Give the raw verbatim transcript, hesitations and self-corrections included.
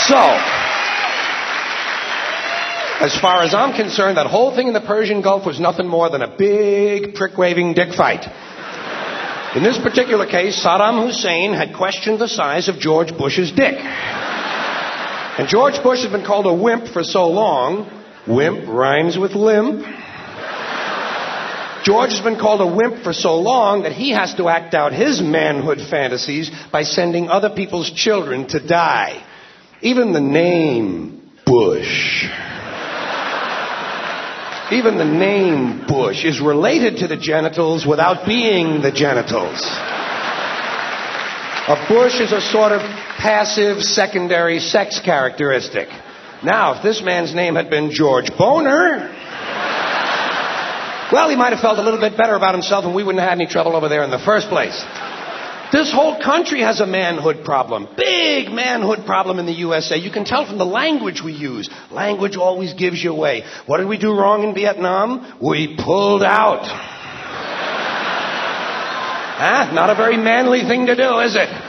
So, as far as I'm concerned, that whole thing in the Persian Gulf was nothing more than a big prick-waving dick fight. In this particular case, Saddam Hussein had questioned the size of George Bush's dick. And George Bush has been called a wimp for so long. Wimp rhymes with limp. George has been called a wimp for so long that he has to act out his manhood fantasies by sending other people's children to die. Even the name Bush... Even the name Bush is related to the genitals without being the genitals. A bush is a sort of passive secondary sex characteristic. Now, if this man's name had been George Boner, well, he might have felt a little bit better about himself and we wouldn't have had any trouble over there in the first place. This whole country has a manhood problem. Big manhood problem in the U S A. You can tell from the language we use. Language always gives you away. What did we do wrong in Vietnam? We pulled out. Huh? Not a very manly thing to do, is it?